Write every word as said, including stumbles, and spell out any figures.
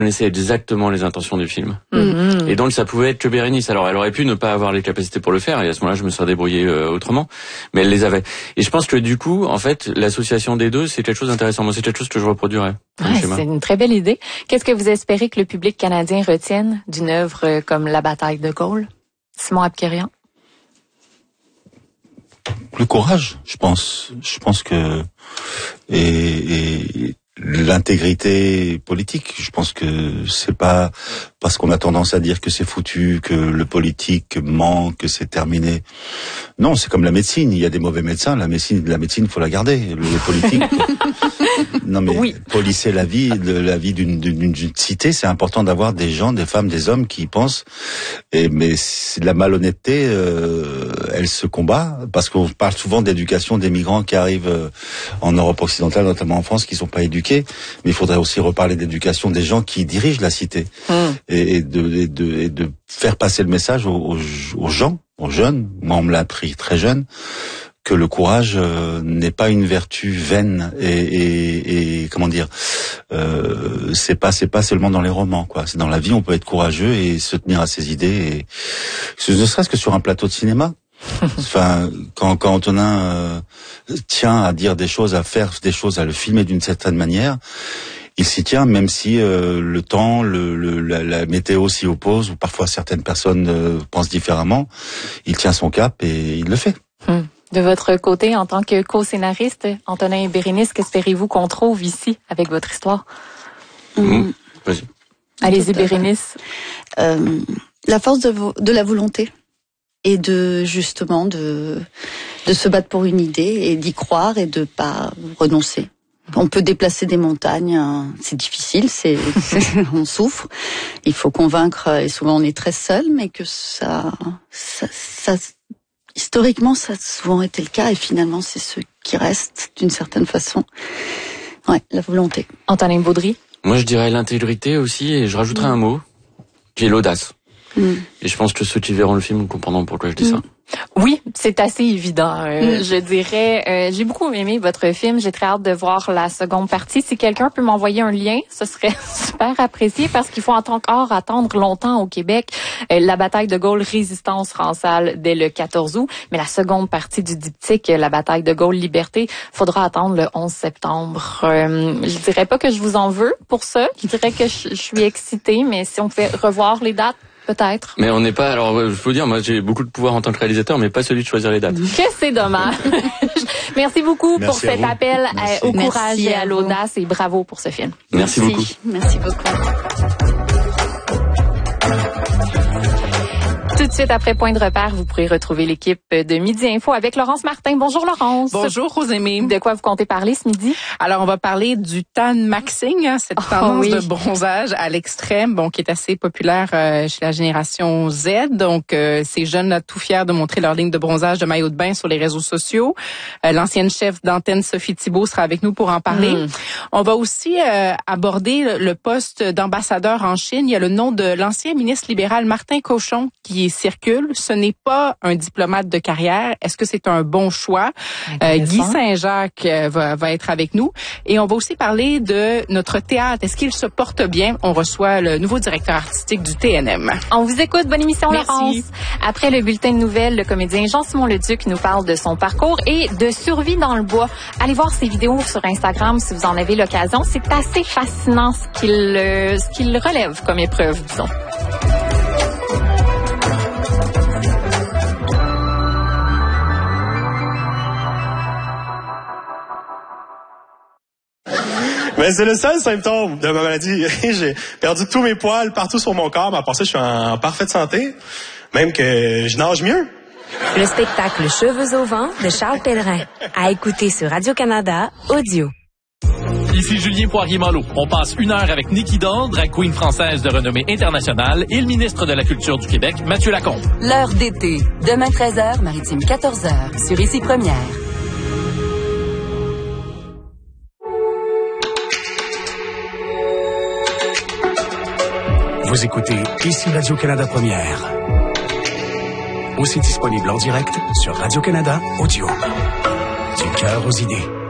connaissait exactement les intentions du film. Mmh. Et donc ça pouvait être que Bérénice. Alors elle aurait pu ne pas avoir les capacités pour le faire, et à ce moment-là je me serais débrouillé euh, autrement, mais elle les avait. Et je pense que du coup, en fait, l'association des deux, c'est quelque chose d'intéressant. Moi, c'est quelque chose que je reproduirais. Ouais, c'est une très belle idée. Qu'est-ce que vous espérez que le public canadien retienne d'une œuvre comme La bataille de Gaulle? Simon Abkarian? Le courage, je pense. Je pense que et, et l'intégrité politique. Je pense que c'est pas parce qu'on a tendance à dire que c'est foutu, que le politique manque, que c'est terminé. Non, c'est comme la médecine. Il y a des mauvais médecins. La médecine, la médecine, faut la garder. Les politiques. Non mais oui. Polisser la vie, de, la vie d'une, d'une, d'une cité, c'est important d'avoir des gens, des femmes, des hommes qui pensent. Et mais c'est la malhonnêteté, euh, elle se combat parce qu'on parle souvent d'éducation des migrants qui arrivent euh, en Europe occidentale, notamment en France, qui sont pas éduqués. Mais il faudrait aussi reparler d'éducation des gens qui dirigent la cité mmh. et, et, de, et, de, et de faire passer le message aux, aux, aux gens, aux jeunes. Moi, on me l'a appris très jeune, que le courage euh, n'est pas une vertu vaine et, et, et comment dire, euh, c'est pas c'est pas seulement dans les romans, quoi. C'est dans la vie, on peut être courageux et se tenir à ses idées. Et ne serait-ce que sur un plateau de cinéma. Enfin, quand, quand Antonin euh, tient à dire des choses, à faire des choses, à le filmer d'une certaine manière, il s'y tient, même si euh, le temps, le, le, la, la météo s'y oppose, ou parfois certaines personnes euh, pensent différemment. Il tient son cap et il le fait. Hum. De votre côté, en tant que co-scénariste, Antonin et Bérénice, qu'espérez-vous qu'on trouve ici avec votre histoire? Mmh. Vas-y. Allez-y, Bérénice. Euh, la force de, de la volonté et de justement de de se battre pour une idée et d'y croire et de pas renoncer. On peut déplacer des montagnes, hein. C'est difficile, c'est, c'est on souffre. Il faut convaincre et souvent on est très seul, mais que ça ça, ça historiquement, ça a souvent été le cas et finalement, c'est ce qui reste d'une certaine façon. Ouais, la volonté. Antonin Baudry. Moi, je dirais l'intégrité aussi, et je rajouterais mmh. un mot, qui est l'audace. Mmh. Et je pense que ceux qui verront le film comprendront pourquoi je dis mmh. ça. Oui, c'est assez évident. Euh, mmh. Je dirais, euh, j'ai beaucoup aimé votre film. J'ai très hâte de voir la seconde partie. Si quelqu'un peut m'envoyer un lien, ce serait super apprécié parce qu'il faut encore attendre longtemps au Québec. Euh, la bataille de Gaulle, résistance France-Salle dès le quatorze août. Mais la seconde partie du diptyque, la bataille de Gaulle, liberté, faudra attendre le onze septembre. Euh, je dirais pas que je vous en veux pour ça. Je dirais que je, je suis excitée, mais si on fait revoir les dates, peut-être. Mais on n'est pas, alors je peux dire, moi j'ai beaucoup de pouvoir en tant que réalisateur, mais pas celui de choisir les dates. Que c'est dommage. Merci beaucoup Merci pour cet vous. appel à, au courage Merci et à, à l'audace et bravo pour ce film. Merci, Merci. beaucoup. Merci beaucoup. Tout de suite après Point de repère, vous pourrez retrouver l'équipe de Midi Info avec Laurence Martin. Bonjour Laurence. Bonjour Rosémie. De quoi vous comptez parler ce midi? Alors on va parler du tan maxing, hein, cette oh, tendance oui. de bronzage à l'extrême, bon qui est assez populaire euh, chez la génération Z. Donc euh, ces jeunes là tout fiers de montrer leur ligne de bronzage de maillot de bain sur les réseaux sociaux. Euh, l'ancienne chef d'antenne Sophie Thibault sera avec nous pour en parler. Mm. On va aussi euh, aborder le poste d'ambassadeur en Chine. Il y a le nom de l'ancien ministre libéral Martin Cauchon qui circule. Ce n'est pas un diplomate de carrière. Est-ce que c'est un bon choix? Euh, Guy Saint-Jacques va, va être avec nous. Et on va aussi parler de notre théâtre. Est-ce qu'il se porte bien? On reçoit le nouveau directeur artistique du T N M. On vous écoute. Bonne émission, Merci. Laurence. Après le bulletin de nouvelles, le comédien Jean-Simon Leduc nous parle de son parcours et de survie dans le bois. Allez voir ses vidéos sur Instagram si vous en avez l'occasion. C'est assez fascinant ce qu'il, euh, ce qu'il relève comme épreuve, disons. Mais c'est le seul symptôme de ma maladie. J'ai perdu tous mes poils partout sur mon corps, mais à part ça, je suis en parfaite santé. Même que je nage mieux. Le spectacle Cheveux au vent de Charles Pellerin. À écouter sur Radio-Canada Audio. Ici Julien Poirier-Malo. On passe une heure avec Niki Doll, drag queen française de renommée internationale, et le ministre de la Culture du Québec, Mathieu Lacombe. L'heure d'été. Demain treize heures, Maritime quatorze heures. Sur Ici Première. Vous écoutez Ici Radio-Canada Première. Aussi disponible en direct sur Radio-Canada Audio. Du cœur aux idées.